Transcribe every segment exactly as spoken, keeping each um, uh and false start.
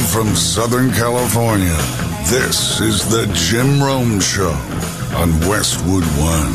Live from Southern California, this is the Jim Rome Show on Westwood One.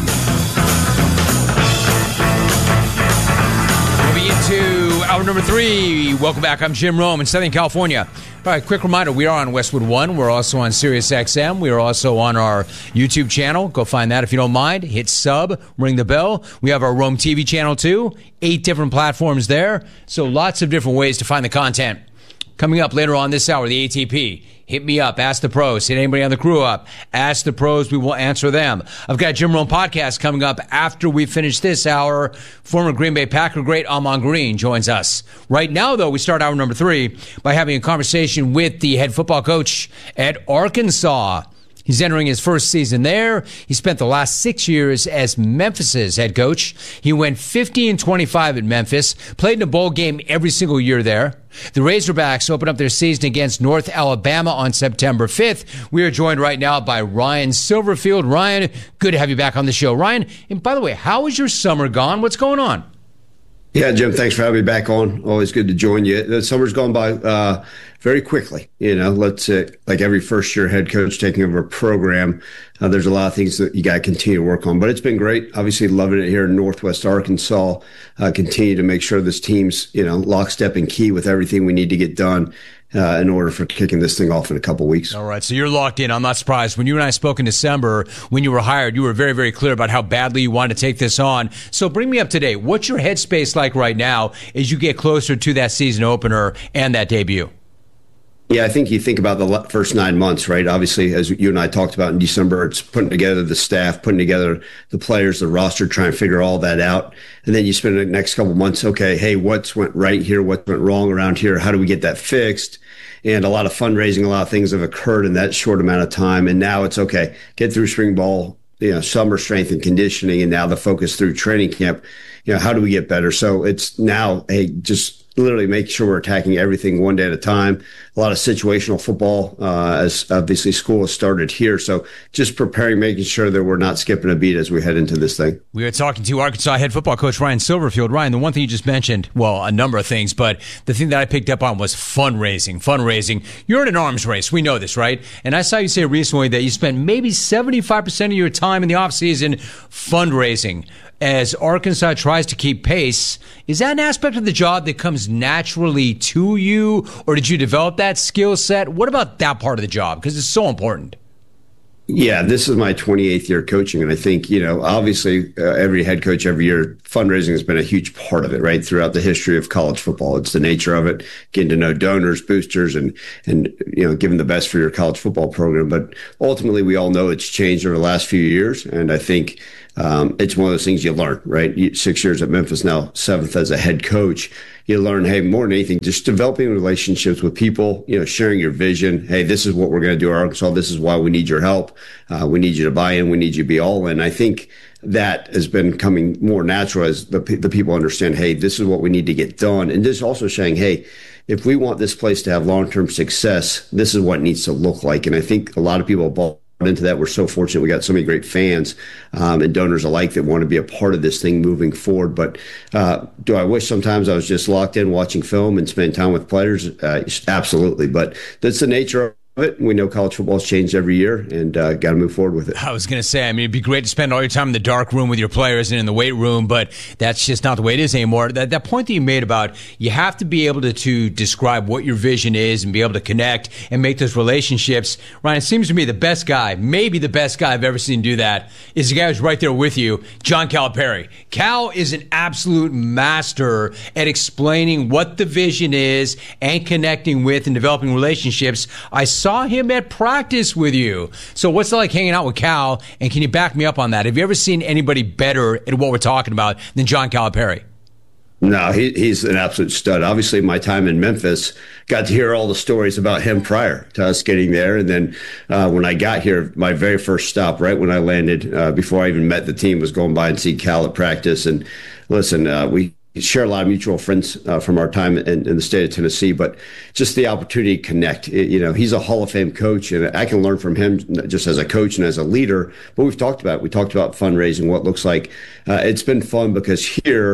Moving into hour number three. Welcome back. I'm Jim Rome in Southern California. All right, quick reminder, we are on Westwood One. We're also on Sirius X M. We are also on our YouTube channel. Go find that if you don't mind. Hit sub, ring the bell. We have our Rome T V channel too. Eight different platforms there. So lots of different ways to find the content. Coming up later on this hour, the A T P. Hit me up. Ask the pros. Hit anybody on the crew up. Ask the pros. We will answer them. I've got Jim Rome podcast coming up after we finish this hour. Former Green Bay Packer great Ahman Green joins us. Right now, though, we start hour number three by having a conversation with the head football coach at Arkansas. He's entering his first season there. He spent the last six years as Memphis's head coach. He went fifty and twenty-five at Memphis, played in a bowl game every single year there. The Razorbacks open up their season against North Alabama on September fifth. We are joined right now by Ryan Silverfield. Ryan, good to have you back on the show. Ryan, and by the way, how is your summer gone? What's going on? Yeah, Jim, thanks for having me back on. Always good to join you. The summer's gone by uh, very quickly. You know, let's say, like every first-year head coach taking over a program, uh, there's a lot of things that you got to continue to work on. But it's been great. Obviously, loving it here in Northwest Arkansas. Uh, continue to make sure this team's, you know, lockstep and key with everything we need to get done Uh, in order for kicking this thing off in a couple weeks. All right, so you're locked in. I'm not surprised. When you and I spoke in December, when you were hired, you were very, very clear about how badly you wanted to take this on. So bring me up to date. What's your headspace like right now as you get closer to that season opener and that debut? Yeah, I think you think about the first nine months, right? Obviously, as you and I talked about in December, it's putting together the staff, putting together the players, the roster, trying to figure all that out. And then you spend the next couple months, okay, hey, what's went right here? What went wrong around here? How do we get that fixed? And a lot of fundraising, a lot of things have occurred in that short amount of time. And now it's, okay, get through spring ball, you know, summer strength and conditioning, and now the focus through training camp. You know, how do we get better? So it's now, hey, just literally make sure we're attacking everything one day at a time. A lot of situational football, uh, as obviously school has started here. So just preparing, making sure that we're not skipping a beat as we head into this thing. We are talking to Arkansas head football coach Ryan Silverfield. Ryan, the one thing you just mentioned, well, a number of things, but the thing that I picked up on was fundraising. Fundraising. You're in an arms race. We know this, right? And I saw you say recently that you spent maybe seventy-five percent of your time in the offseason fundraising. As Arkansas tries to keep pace, is that an aspect of the job that comes naturally to you, or did you develop that skill set? What about that part of the job? Because it's so important. Yeah, this is my twenty-eighth year coaching, and I think, you know, obviously uh, every head coach every year, fundraising has been a huge part of it, right, throughout the history of college football. It's the nature of it, getting to know donors, boosters, and, and you know, giving the best for your college football program. But ultimately, we all know it's changed over the last few years, and I think Um, it's one of those things you learn, right? You, six years at Memphis, now seventh as a head coach. You learn, hey, more than anything, just developing relationships with people, you know, sharing your vision. Hey, this is what we're going to do at Arkansas. This is why we need your help. Uh, we need you to buy in. We need you to be all in. I think that has been coming more natural as the, the people understand, hey, this is what we need to get done. And just also saying, hey, if we want this place to have long-term success, this is what it needs to look like. And I think a lot of people bought into that. We're so fortunate. We got so many great fans um, and donors alike that want to be a part of this thing moving forward. But uh, do I wish sometimes I was just locked in watching film and spending time with players? Uh, absolutely. But that's the nature of it. We know college football has changed every year, and uh, got to move forward with it. I was going to say, I mean, it'd be great to spend all your time in the dark room with your players and in the weight room, but that's just not the way it is anymore. That that point that you made about you have to be able to, to describe what your vision is and be able to connect and make those relationships. Ryan, it seems to me the best guy, maybe the best guy I've ever seen do that, is the guy who's right there with you, John Calipari. Cal is an absolute master at explaining what the vision is and connecting with and developing relationships. I saw saw him at practice with you. So what's it like hanging out with Cal, and can you back me up on that? Have you ever seen anybody better at what we're talking about than John Calipari? No, he, he's an absolute stud. Obviously, my time in Memphis, got to hear all the stories about him prior to us getting there. And then uh, when I got here, my very first stop, right when I landed, uh, before I even met the team, was going by and see Cal at practice. And listen, uh, we share a lot of mutual friends uh, from our time in, in the state of Tennessee, but just the opportunity to connect. It, you know, he's a Hall of Fame coach, and I can learn from him just as a coach and as a leader. But we've talked about it. We talked about fundraising, what it looks like. Uh, it's been fun because here,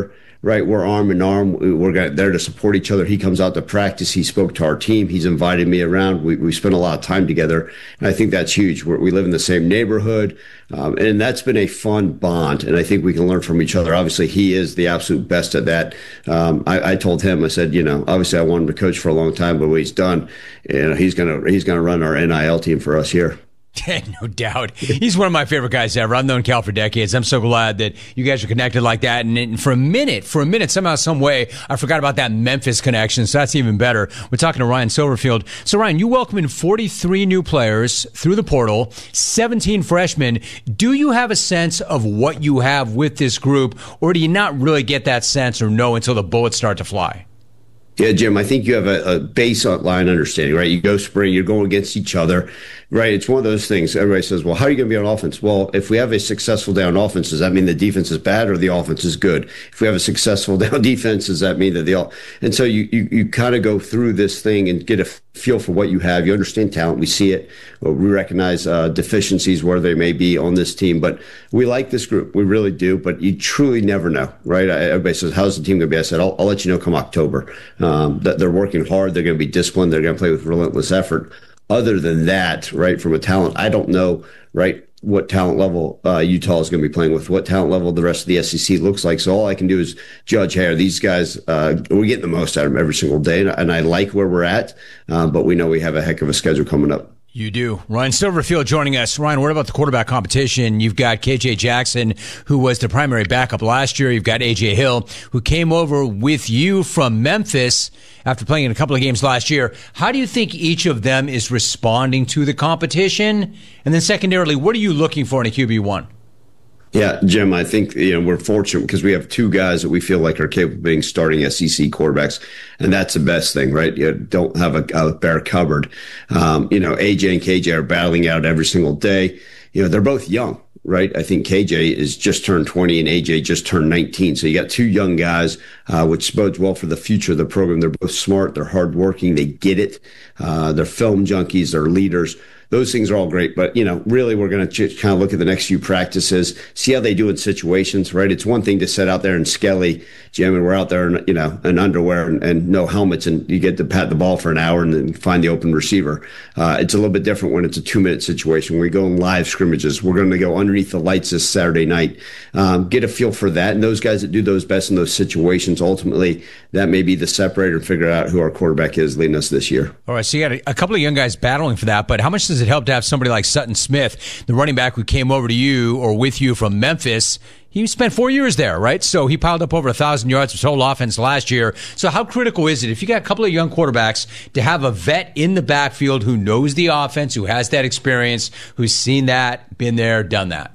right? We're arm in arm. We're got, there to support each other. He comes out to practice. He spoke to our team. He's invited me around. We, we spent a lot of time together. And I think that's huge. We're, we live in the same neighborhood. Um, and that's been a fun bond. And I think we can learn from each other. Obviously, he is the absolute best at that. Um, I, I told him, I said, you know, obviously I wanted to coach for a long time, but what he's done, you know, he's going to, he's going to run our N I L team for us here. No doubt. He's one of my favorite guys ever. I've known Cal for decades. I'm so glad that you guys are connected like that. And, and for a minute, for a minute, somehow, some way, I forgot about that Memphis connection. So that's even better. We're talking to Ryan Silverfield. So Ryan, you welcome in forty-three new players through the portal, seventeen freshmen. Do you have a sense of what you have with this group, or do you not really get that sense or know until the bullets start to fly? Yeah, Jim, I think you have a, a baseline understanding, right? You go spring, you're going against each other, right? It's one of those things. Everybody says, well, how are you going to be on offense? Well, if we have a successful day on offense, does that mean the defense is bad or the offense is good? If we have a successful day on defense, does that mean that the all? And so you, you, you kind of go through this thing and get a feel for what you have. You understand talent. We see it. We recognize uh, deficiencies where they may be on this team, but we like this group. We really do, but you truly never know, right? Everybody says, how's the team going to be? I said, I'll, I'll let you know come October. Um, that they're working hard. They're going to be disciplined. They're going to play with relentless effort. Other than that, right, from a talent, I don't know, right, what talent level uh, Utah is going to be playing with, what talent level the rest of the S E C looks like. So all I can do is judge, hey, are these guys, uh, we're getting the most out of them every single day. And, and I like where we're at, uh, but we know we have a heck of a schedule coming up. You do. Ryan Silverfield joining us. Ryan, what about the quarterback competition? You've got K J Jackson, who was the primary backup last year. You've got A J Hill, who came over with you from Memphis after playing in a couple of games last year. How do you think each of them is responding to the competition? And then secondarily, what are you looking for in a Q B one? Yeah, Jim, I think, you know, we're fortunate because we have two guys that we feel like are capable of being starting S E C quarterbacks. And that's the best thing, right? You don't have a, a bare cupboard. Um, you know, A J and K J are battling out every single day. You know, they're both young, right? I think K J is just turned twenty and A J just turned nineteen. So you got two young guys, uh, which bodes well for the future of the program. They're both smart. They're hardworking. They get it. Uh, they're film junkies. They're leaders. Those things are all great, but, you know, really we're going to kind of look at the next few practices, see how they do in situations, right? It's one thing to sit out there in Skelly, Jim, and we're out there in, you know, in underwear and, and no helmets, and you get to pat the ball for an hour and then find the open receiver. Uh, it's a little bit different when it's a two-minute situation. We go in live scrimmages. We're going to go underneath the lights this Saturday night, um, get a feel for that. And those guys that do those best in those situations, ultimately, that may be the separator and figure out who our quarterback is leading us this year. All right, so you got a, a couple of young guys battling for that, but how much does it help to have somebody like Sutton Smith, the running back who came over to you or with you from Memphis? He spent four years there, right? So he piled up over a thousand yards of total offense last year. So how critical is it, if you got a couple of young quarterbacks, to have a vet in the backfield who knows the offense, who has that experience, who's seen that, been there, done that?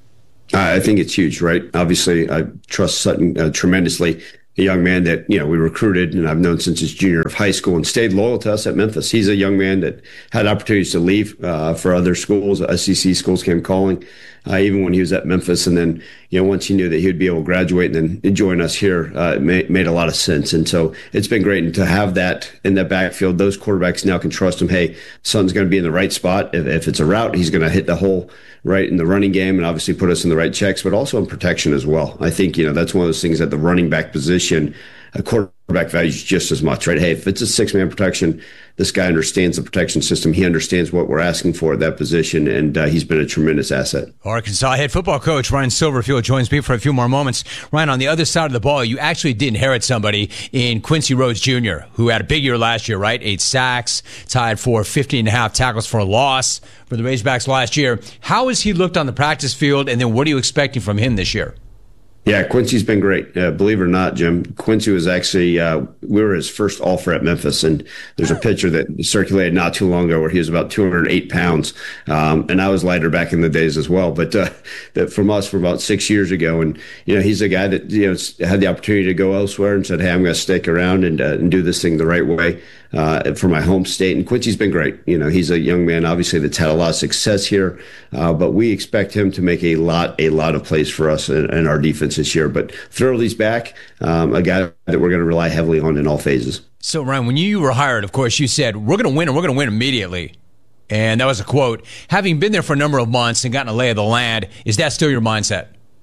I think it's huge, right? Obviously, I trust Sutton uh, tremendously. A young man that, you know, we recruited and I've known since his junior of high school and stayed loyal to us at Memphis. He's a young man that had opportunities to leave uh, for other schools. S E C schools came calling, uh, even when he was at Memphis. And then, you know, once he knew that he would be able to graduate and then join us here, uh, it made, made a lot of sense. And so it's been great. And to have that in that backfield, those quarterbacks now can trust him. Hey, son's going to be in the right spot. If, if it's a route, he's going to hit the hole right in the running game and obviously put us in the right checks, but also in protection as well. I think, you know, that's one of those things at the running back position, a quarterback values just as much, right? Hey, if it's a six-man protection, this guy understands the protection system. He understands what we're asking for at that position, and uh, he's been a tremendous asset. Arkansas head football coach Ryan Silverfield joins me for a few more moments. Ryan, on the other side of the ball, you actually did inherit somebody in Quincy Rhodes Junior, who had a big year last year, right? Eight sacks, tied for fifteen and a half tackles for a loss for the Razorbacks last year. How has he looked on the practice field, and then what are you expecting from him this year? Yeah, Quincy's been great. Uh, believe it or not, Jim, Quincy was actually, uh, we were his first offer at Memphis. And there's a picture that circulated not too long ago where he was about two hundred eight pounds. Um, and I was lighter back in the days as well. But uh, that from us from about six years ago. And, you know, he's a guy that, you know, had the opportunity to go elsewhere and said, hey, I'm going to stick around and, uh, and do this thing the right way uh, for my home state. And Quincy's been great. You know, he's a young man, obviously, that's had a lot of success here. Uh, but we expect him to make a lot, a lot of plays for us and, and our defense this year. But Thoroughly's back, um, a guy that we're going to rely heavily on in all phases. So, Ryan, when you were hired, of course, you said, we're going to win and we're going to win immediately. And that was a quote. Having been there for a number of months and gotten a lay of the land, is that still your mindset?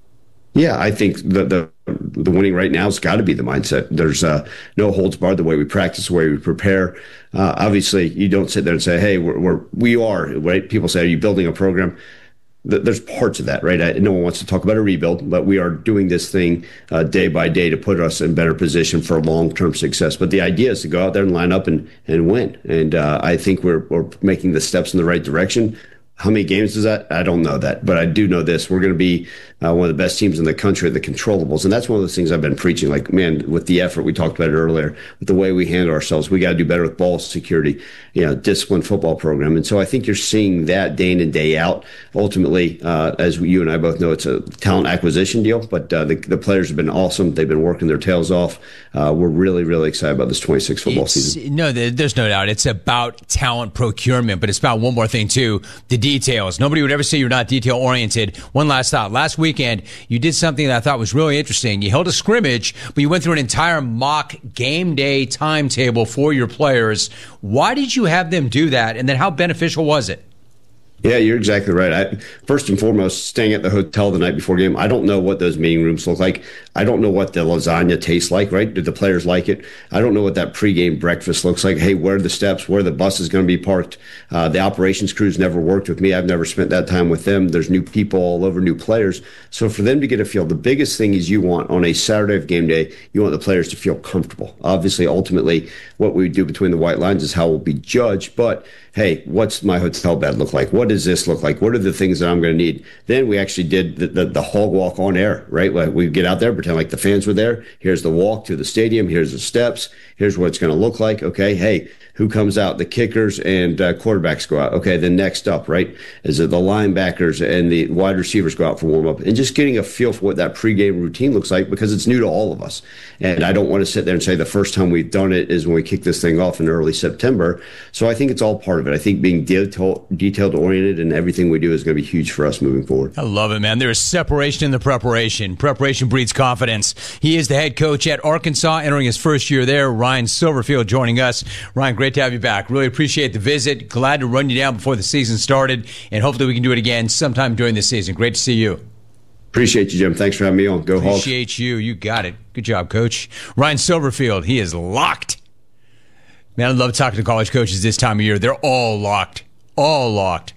Yeah, I think the the, the winning right now has got to be the mindset. There's uh, no holds barred the way we practice, the way we prepare. Uh, obviously, you don't sit there and say, "Hey, we're, we're we are." Right? People say, "Are you building a program?" There's parts of that, right? I, no one wants to talk about a rebuild, but we are doing this thing uh, day by day to put us in better position for long-term success. But the idea is to go out there and line up and, and win. And uh, I think we're, we're making the steps in the right direction. How many games is that? I don't know that, but I do know this. We're going to be uh, one of the best teams in the country at the controllables. And that's one of those things I've been preaching. Like, man, with the effort, we talked about it earlier, with the way we handle ourselves, we got to do better with ball security, you know, disciplined football program. And so I think you're seeing that day in and day out. Ultimately, uh, as you and I both know, it's a talent acquisition deal, but uh, the, the players have been awesome. They've been working their tails off. Uh, we're really, really excited about this twenty-six football it's, season. No, there's no doubt. It's about talent procurement, but it's about one more thing, too, the details. Nobody would ever say you're not detail-oriented. One last thought. Last weekend, you did something that I thought was really interesting. You held a scrimmage, but you went through an entire mock game day timetable for your players. Why did you have them do that, and then how beneficial was it? Yeah, you're exactly right. I, first and foremost, staying at the hotel the night before game, I don't know what those meeting rooms look like. I don't know what the lasagna tastes like, right? Do the players like it? I don't know what that pregame breakfast looks like. Hey, where are the steps? Where are the buses going to be parked? Uh, the operations crews never worked with me. I've never spent that time with them. There's new people all over, new players. So for them to get a feel, the biggest thing is you want on a Saturday of game day, you want the players to feel comfortable. Obviously, ultimately, what we do between the white lines is how we'll be judged. But hey, what's my hotel bed look like? What does this look like? What are the things that I'm going to need? Then we actually did the, the, the hog walk on air, right? Like we get out there, pretend like the fans were there. Here's the walk to the stadium. Here's the steps. Here's what it's going to look like. Okay, hey, who comes out? The kickers and uh, quarterbacks go out. Okay, then next up, right, is it the linebackers and the wide receivers go out for warm-up. And just getting a feel for what that pregame routine looks like because it's new to all of us. And I don't want to sit there and say the first time we've done it is when we kick this thing off in early September. So I think it's all part of it. I think being detail, detailed-oriented in everything we do is going to be huge for us moving forward. I love it, man. There is separation in the preparation. Preparation breeds confidence. He is the head coach at Arkansas, entering his first year there. Ryan Silverfield joining us. Ryan, great to have you back. Really appreciate the visit. Glad to run you down before the season started, and hopefully we can do it again sometime during the season. Great to see you. Appreciate you, Jim. Thanks for having me on. Go Hawks. Appreciate you. You got it. Good job, Coach. Ryan Silverfield, he is locked. Man, I love talking to college coaches this time of year. They're all locked. All locked.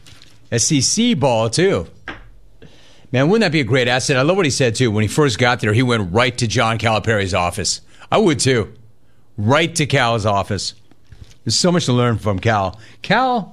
S E C ball, too. Man, wouldn't that be a great asset? I love what he said, too. When he first got there, he went right to John Calipari's office. I would, too. Right to Cal's office. There's so much to learn from Cal. Cal,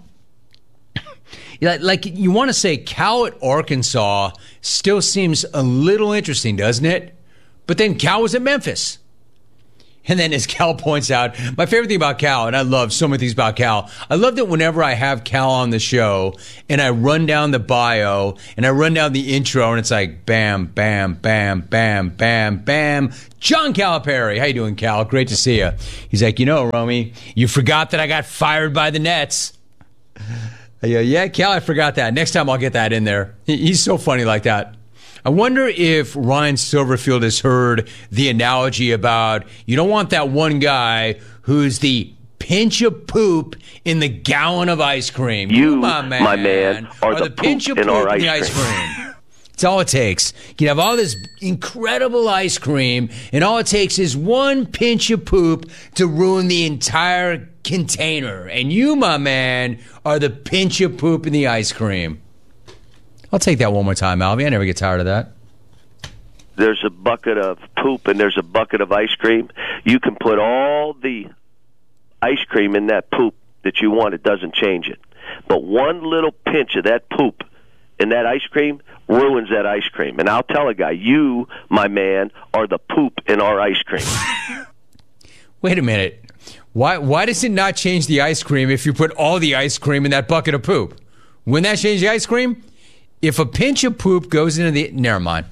like you want to say Cal at Arkansas still seems a little interesting, doesn't it? But then Cal was at Memphis. And then as Cal points out, my favorite thing about Cal, and I love so many things about Cal, I love that whenever I have Cal on the show and I run down the bio and I run down the intro and it's like bam, bam, bam, bam, bam, bam. John Calipari. How you doing, Cal? Great to see you. He's like, you know, Romy, you forgot that I got fired by the Nets. I go, yeah, Cal, I forgot that. Next time I'll get that in there. He's so funny like that. I wonder if Ryan Silverfield has heard the analogy about you don't want that one guy who's the pinch of poop in the gallon of ice cream. You, my man, my man are, are the, the pinch of in poop our in the ice cream. It's all it takes. You have all this incredible ice cream, and all it takes is one pinch of poop to ruin the entire container. And you, my man, are the pinch of poop in the ice cream. I'll take that one more time, Alvy. I never get tired of that. There's a bucket of poop and there's a bucket of ice cream. You can put all the ice cream in that poop that you want. It doesn't change it. But one little pinch of that poop in that ice cream ruins that ice cream. And I'll tell a guy, you, my man, are the poop in our ice cream. Wait a minute. Why why does it not change the ice cream if you put all the ice cream in that bucket of poop? Wouldn't that change the ice cream? If a pinch of poop goes into the... Never mind.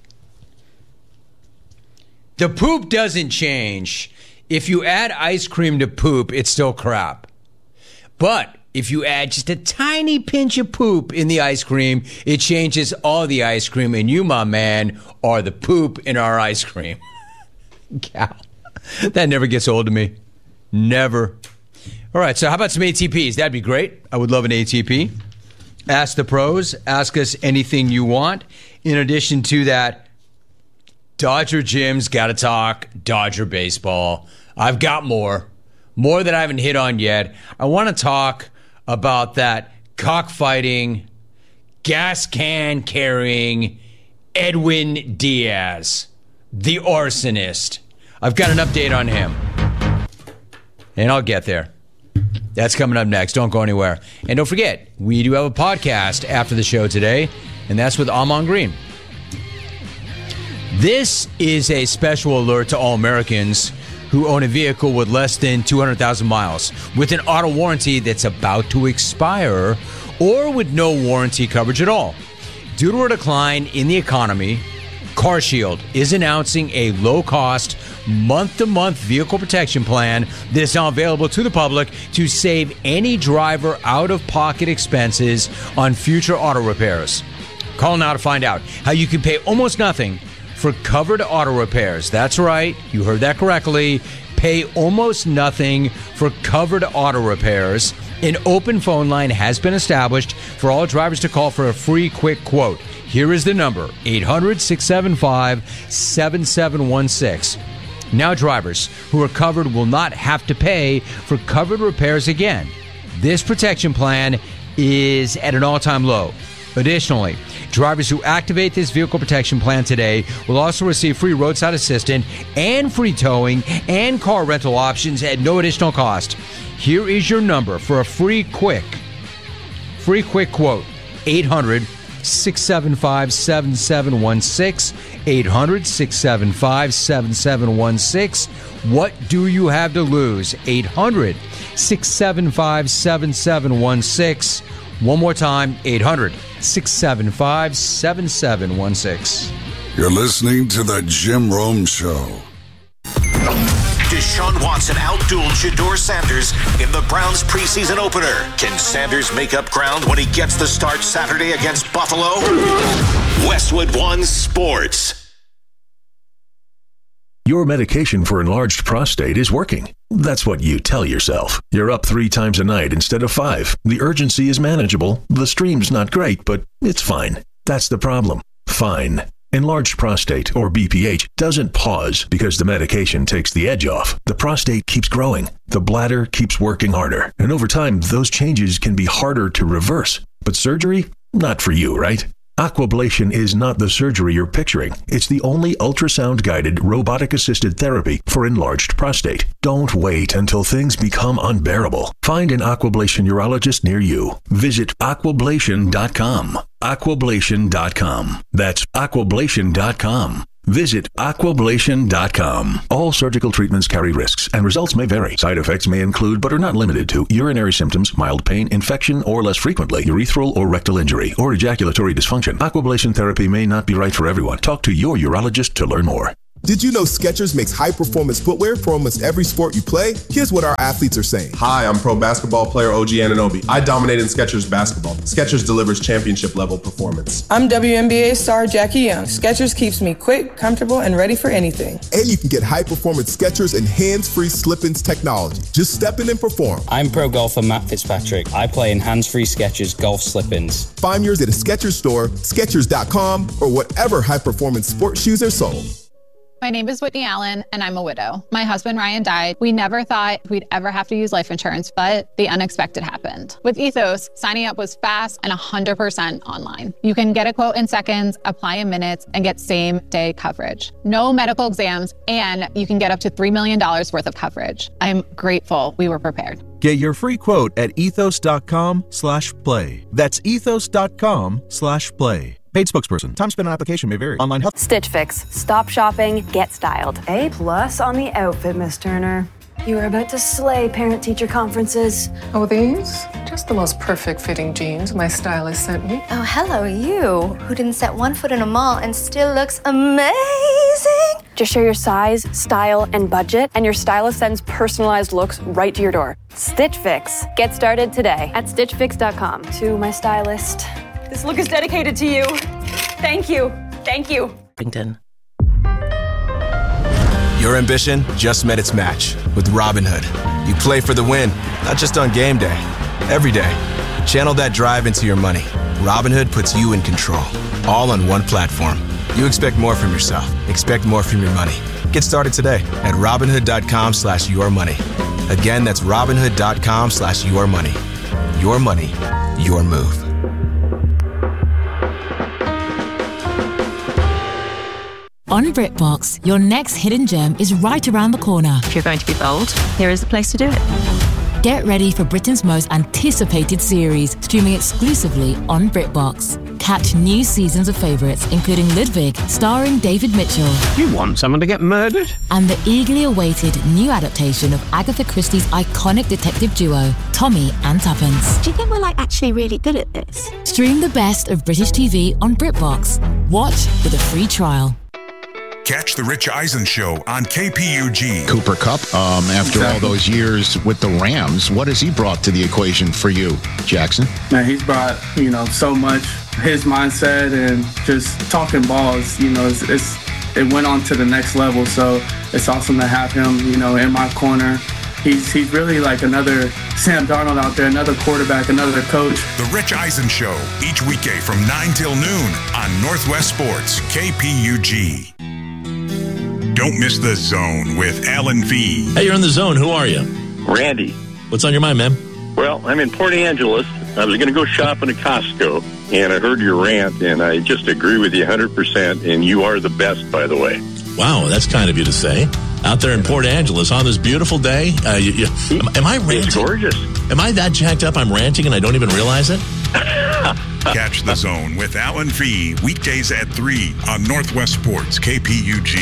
The poop doesn't change. If you add ice cream to poop, it's still crap. But if you add just a tiny pinch of poop in the ice cream, it changes all the ice cream. And you, my man, are the poop in our ice cream. Cal. That never gets old to me. Never. All right, so how about some A T Ps? That'd be great. I would love an A T P. Ask the Pros. Ask us anything you want. In addition to that, Dodger Jim's got to talk Dodger baseball. I've got more. More that I haven't hit on yet. I want to talk about that cockfighting, gas can carrying Edwin Diaz, the arsonist. I've got an update on him. And I'll get there. That's coming up next. Don't go anywhere. And don't forget, we do have a podcast after the show today, and that's with Amon Green. This is a special alert to all Americans who own a vehicle with less than two hundred thousand miles, with an auto warranty that's about to expire, or with no warranty coverage at all. Due to a decline in the economy, CarShield is announcing a low-cost, month-to-month vehicle protection plan that is now available to the public to save any driver out-of-pocket expenses on future auto repairs. Call now to find out how you can pay almost nothing for covered auto repairs. That's right, you heard that correctly. Pay almost nothing for covered auto repairs. An open phone line has been established for all drivers to call for a free quick quote. Here is the number, eight hundred, six seven five, seven seven one six. Now drivers who are covered will not have to pay for covered repairs again. This protection plan is at an all-time low. Additionally, drivers who activate this vehicle protection plan today will also receive free roadside assistance and free towing and car rental options at no additional cost. Here is your number for a free quick, free quick quote, eight hundred, six seven five, seven seven one six, eight hundred, six seven five, seven seven one six. What do you have to lose? eight hundred, six seven five, seven seven one six. One more time, eight hundred, six seven five, seven seven one six. You're listening to The Jim Rome Show. Deshaun Watson outdueled Shedeur Sanders in the Browns preseason opener. Can Sanders make up ground when he gets the start Saturday against Buffalo? Westwood One Sports. Your medication for enlarged prostate is working. That's what you tell yourself. You're up three times a night instead of five. The urgency is manageable. The stream's not great, but it's fine. That's the problem. Fine. Enlarged prostate, or B P H, doesn't pause because the medication takes the edge off. The prostate keeps growing. The bladder keeps working harder. And over time, those changes can be harder to reverse. But surgery? Not for you, right? Aquablation is not the surgery you're picturing. It's the only ultrasound-guided, robotic-assisted therapy for enlarged prostate. Don't wait until things become unbearable. Find an Aquablation urologist near you. Visit aquablation dot com. aquablation dot com. That's aquablation dot com. Visit aquablation dot com. All surgical treatments carry risks, and results may vary. Side effects may include, but are not limited to, urinary symptoms, mild pain, infection, or less frequently, urethral or rectal injury, or ejaculatory dysfunction. Aquablation therapy may not be right for everyone. Talk to your urologist to learn more. Did you know Skechers makes high-performance footwear for almost every sport you play? Here's what our athletes are saying. Hi, I'm pro basketball player O G Anunoby. I dominate in Skechers basketball. Skechers delivers championship-level performance. I'm W N B A star Jackie Young. Skechers keeps me quick, comfortable, and ready for anything. And you can get high-performance Skechers and hands-free slip-ins technology. Just step in and perform. I'm pro golfer Matt Fitzpatrick. I play in hands-free Skechers golf slip-ins. Find yours at a Skechers store, Skechers dot com, or whatever high-performance sports shoes are sold. My name is Whitney Allen, and I'm a widow. My husband, Ryan, died. We never thought we'd ever have to use life insurance, but the unexpected happened. With Ethos, signing up was fast and one hundred percent online. You can get a quote in seconds, apply in minutes, and get same-day coverage. No medical exams, and you can get up to three million dollars worth of coverage. I'm grateful we were prepared. Get your free quote at ethos dot com slash play. That's ethos dot com slash play. Paid spokesperson. Time spent on application may vary. Online help. Stitch Fix. Stop shopping. Get styled. A plus on the outfit, Miss Turner. You are about to slay parent-teacher conferences. Oh, these? Just the most perfect fitting jeans my stylist sent me. Oh, hello, you, who didn't set one foot in a mall and still looks amazing. Just share your size, style, and budget, and your stylist sends personalized looks right to your door. Stitch Fix. Get started today at stitch fix dot com. To my stylist. This look is dedicated to you. Thank you. Thank you. LinkedIn. Your ambition just met its match with Robinhood. You play for the win, not just on game day, every day. Channel that drive into your money. Robinhood puts you in control, all on one platform. You expect more from yourself. Expect more from your money. Get started today at Robinhood.com slash your money. Again, that's Robinhood.com slash your money. Your money, your move. On BritBox, your next hidden gem is right around the corner. If you're going to be bold, here is the place to do it. Get ready for Britain's most anticipated series, streaming exclusively on BritBox. Catch new seasons of favourites, including Ludwig, starring David Mitchell. You want someone to get murdered? And the eagerly awaited new adaptation of Agatha Christie's iconic detective duo, Tommy and Tuppence. Do you think we're like actually really good at this? Stream the best of British T V on BritBox. Watch with a free trial. Catch the Rich Eisen Show on K P U G. Cooper Kupp, um, after exactly. all those years with the Rams, what has he brought to the equation for you, Jackson? Man, he's brought, you know, so much. His mindset and just talking balls, you know, it's, it's it went on to the next level. So it's awesome to have him, you know, in my corner. He's he's really like another Sam Darnold out there, another quarterback, another coach. The Rich Eisen Show, each weekday from nine till noon on Northwest Sports, K P U G. Don't miss The Zone with Alan V. Hey, you're in The Zone. Who are you? Randy. What's on your mind, man? Well, I'm in Port Angeles. I was going to go shopping at Costco, and I heard your rant, and I just agree with you one hundred percent, and you are the best, by the way. Wow, that's kind of you to say. Out there in Port Angeles on this beautiful day. Uh, you, you, am, am I ranting? It's gorgeous. Am I that jacked up I'm ranting and I don't even realize it? Catch The Zone with Alan V. weekdays at three on Northwest Sports, K P U G.